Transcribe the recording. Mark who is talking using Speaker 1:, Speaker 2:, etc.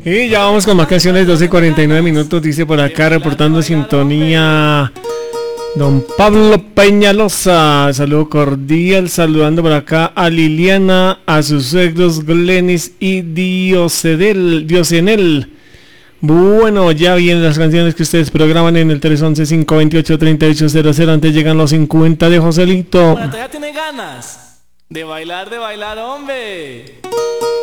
Speaker 1: Y ya vamos con más canciones, 12:49 minutos, dice por acá, reportando sintonía don Pablo Peñalosa. Saludo cordial, saludando por acá a Liliana, a sus suegros Glenis y Diosenel. Bueno, ya vienen las canciones que ustedes programan en el 311-528-3800. Antes llegan los 50 de Joselito.
Speaker 2: Bueno, ya tiene ganas de bailar, hombre.